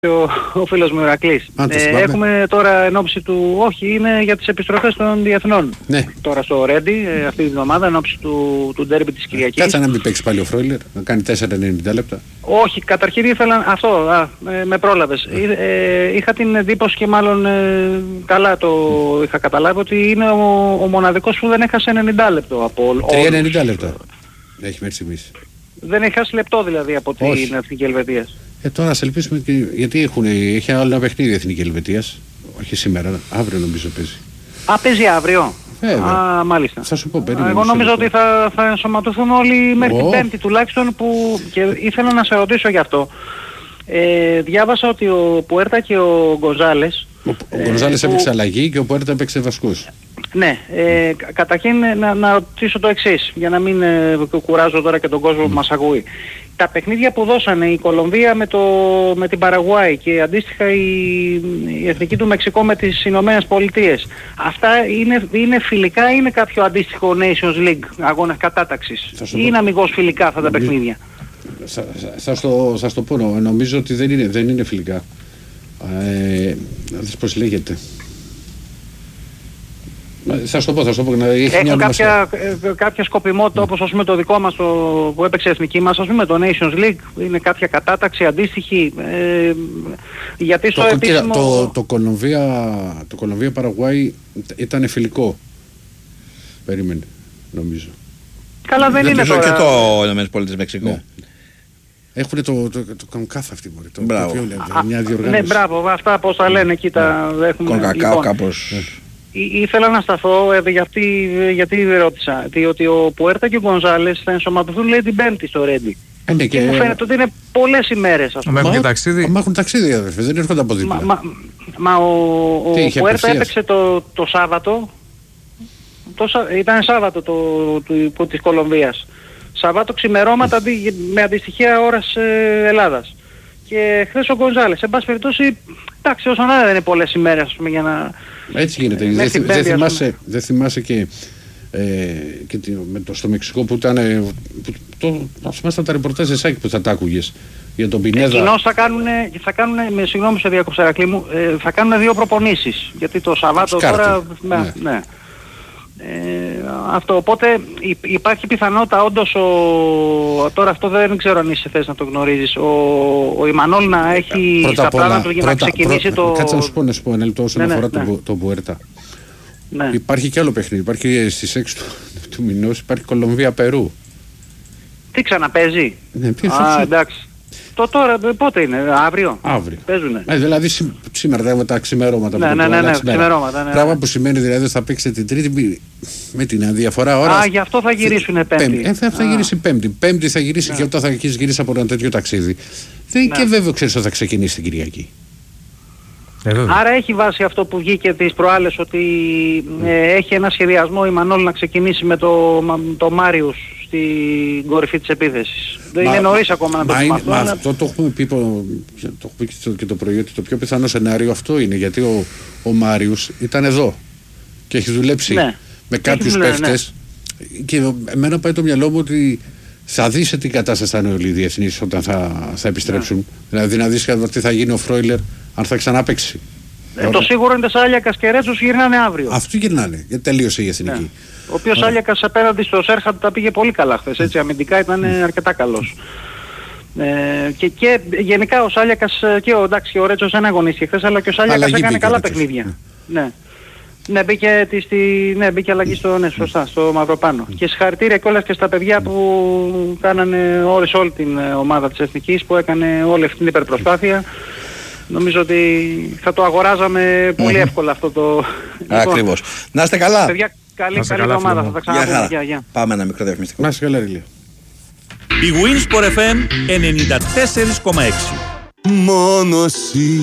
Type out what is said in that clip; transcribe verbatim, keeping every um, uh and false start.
Ο, ο φίλος μου Ηρακλής. Ε, έχουμε τώρα ενόψει του, όχι, είναι για τις επιστροφές των διεθνών. Ναι. Τώρα στο Ρέντι, ε, αυτή την εβδομάδα, ενόψει του, του ντέρμπι της Κυριακής. Κάτσε να μην παίξει πάλι ο Φρόιλερ, να κάνει τέσσερα ενενήντα λεπτά. Όχι, καταρχήν ήθελα, αυτό, α, ε, με πρόλαβες. Ε, ε, είχα την εντύπωση και μάλλον ε, καλά το είχα καταλάβει ότι είναι ο, ο μοναδικός που δεν έχασε ενενήντα λεπτό από όλους. τρία ενενήντα λεπτά. Έχει μέχρι στιγμής. Δεν έχει χάσει λεπτό δηλαδή από την Εθνική Ελβετίας. Ε, τώρα ας ελπίσουμε και, γιατί έχουν, έχει άλλο ένα παιχνίδι η Εθνική Ελβετίας. Όχι σήμερα, αύριο νομίζω παίζει. Α, παίζει αύριο. Ε, Α, μάλιστα. Θα σου πω, περίμενε. Εγώ νόμιζα ότι θα, θα ενσωματωθούν όλοι μέχρι oh. την Πέμπτη τουλάχιστον που, και ήθελα να σε ρωτήσω γι' αυτό. Ε, διάβασα ότι ο Πουέρτα και ο Γκονζάλες... Ο, ο Γκονζάλες ε, έπαιξε που... αλλαγή και ο Πουέρτα έπαιξε βασικούς. Ναι, ε, καταρχήν να, να ρωτήσω το εξής, για να μην ε, κουράζω τώρα και τον κόσμο mm. που μας ακούει. Τα παιχνίδια που δώσανε η Κολομβία με, το, με την Παραγουάη και αντίστοιχα η, η Εθνική του Μεξικό με τις Ηνωμένες Πολιτείες, αυτά είναι, είναι φιλικά ή είναι κάποιο αντίστοιχο Nations League, αγώνες κατάταξης, ή είναι αμιγώς φιλικά αυτά τα παιχνίδια? Θα, θα, στο, θα στο πω, νομίζω ότι δεν είναι, δεν είναι φιλικά. Ε, να δεις πώς λέγεται. Θα σου το πω, θα σου το πω. Να έχει Έχουν κάποια, κάποια σκοπιμότητα, όπως ας πούμε το δικό μας το, που έπαιξε η εθνική μας, ας πούμε το Nations League, είναι κάποια κατάταξη αντίστοιχη, ε, γιατί στο το, επίσημο... Το, το, Κολομβία, το Κολομβία Παραγουάη ήταν φιλικό. Περίμενε, νομίζω. Καλά δεν, δεν είναι τώρα. Και το Ηνωμένες Πολιτείες Μεξικό. Ναι. Έχουν το, το, το Κονκάφ αυτή μωρή. Το, μπράβο. Το, το, μια διοργάνωση. Ναι, μπράβο, αυτά πώς τα λένε εκεί τα έχουμε. Κονκακάο λοιπόν, κάπως. Ναι. Ήθελα να σταθώ ε, γιατί, γιατί ρώτησα, διότι ο Πουέρτα και ο Γκονζάλες θα ενσωματωθούν λέει την Πέμπτη στο Ρέντι. Ε, ναι, και, και μου φαίνεται ότι είναι πολλές ημέρες ας πούμε. Μα έχουν και ταξίδι. Μα έχουν ταξίδι αδερφέ, δεν έρχονται από δίπλα. Μα, μα, μα ο, ο Πουέρτα έπαιξε το, το Σάββατο, το, ήταν Σάββατο το, του, του, της Κολομβίας. Σαββάτο ξημερώματα με αντιστοιχεία ώρας ε, Ελλάδας. Και χθες ο Γκονζάλες, εν πάση περιπτώσει, εντάξει, όσον άλλα δεν είναι πολλές ημέρες ας πούμε, για να... Έτσι γίνεται. Δεν δε, δε θυμάσαι, δε θυμάσαι και, ε, και με το, στο Μεξικό που ήταν. Που, το, να θυμάσαι τα ρεπορτάζ εσάκι που θα τα άκουγες για τον Πινέδα. Εκείνος θα κάνουν, θα κάνουν, με συγγνώμη σε διακόψα Ηρακλή μου, ε, θα κάνουν δύο προπονήσεις. Γιατί το Σαββάτο τώρα. Ναι. ναι. ναι. Ε, αυτό, οπότε υπάρχει πιθανότητα όντως ο, τώρα αυτό δεν ξέρω αν είσαι θες να το γνωρίζεις, ο, ο Ιμανόλ να έχει πρώτα στα πλάνα του για να πρώτα, ξεκινήσει πρώτα, το... Κάτσε να σου πω, να σου πω ένα λεπτό όσον ναι, αφορά ναι, τον ναι. το Πουέρτα. Ναι. Υπάρχει και άλλο παιχνίδι, υπάρχει στις έξι του, του μηνός, υπάρχει Κολομβία-Περού. Τι ξαναπέζει? Ναι, Α, εντάξει. Το τώρα πότε είναι, αύριο? Αύριο. Παίζουνε. Ε, δηλαδή σήμερα τα ξημερώματα. Ναι, ναι, ναι, ναι, ξημερώματα. Ναι, πράγμα που σημαίνει δηλαδή θα παίξετε την Τρίτη με την διαφορά ώρα. Α, γι' αυτό θα γυρίσουν Πέμπτη. Ε, θα, θα γυρίσει Πέμπτη. Πέμπτη θα γυρίσει ναι. Και όταν θα γυρίσει από ένα τέτοιο ταξίδι. Δεν ναι. Και βέβαια ξέρεις ότι θα ξεκινήσει την Κυριακή. Ε, Άρα έχει βάση αυτό που βγήκε τις προάλλες ότι ε, έχει ένα σχεδιασμό η Μανώλη να ξεκινήσει με το, το Μάριους στην κορυφή της επίθεσης. Δεν είναι νωρίς ακόμα να το πούμε αυτό. Αλλά... Αυτό το έχουμε πει, το έχουμε πει και, το, και το πρωί ότι το πιο πιθανό σενάριο αυτό είναι γιατί ο, ο Μάριους ήταν εδώ και έχει δουλέψει ναι. με κάποιους παίχτες ναι. Και εμένα πάει το μυαλό μου ότι θα δεις σε τι κατάσταση θα είναι όλοι οι διεθνείς όταν θα, θα επιστρέψουν. Ναι. Δηλαδή να δεις τι θα γίνει ο Φρόιλερ αν θα ξαναπαίξει. Ε, το σίγουρο είναι Σάλιακας και Ρέτσος γυρνάνε αύριο. Αυτοί γυρνάνε, γιατί τελείωσε η εθνική. Ναι. Ο οποίος Σάλιακας απέναντι στο Σέρχαντ τα πήγε πολύ καλά χθες, έτσι αμυντικά ήταν mm. αρκετά καλός. Ε, και, και γενικά ο Σάλιακας και ο, εντάξει, ο Ρέτσος δεν αγωνίστηκε χθες, αλλά και ο Σάλιακας έκανε καλά παιχνίδια. Mm. Ναι. Ναι, μπήκε, στη, ναι, μπήκε αλλαγή στο, ναι, σωστά, στο Μαυροπάνο. Mm. Και συγχαρητήρια κιόλας και στα παιδιά που κάνανε όλες, όλη την ομάδα της Εθνικής που έκανε όλη αυτή την υπερπροσπάθεια. Νομίζω ότι θα το αγοράζαμε πολύ mm-hmm. εύκολα αυτό το... Ακριβώς. Να είστε καλά. Παιδιά, καλή, καλή εβδομάδα. Θα τα ξαναπούμε. Γεια, γεια. Πάμε ένα μικρό διαφημιστικό. Να είστε καλά, Ριλία. Η Winsport εφ εμ ενενήντα τέσσερα κόμμα έξι. Μόνο εσύ.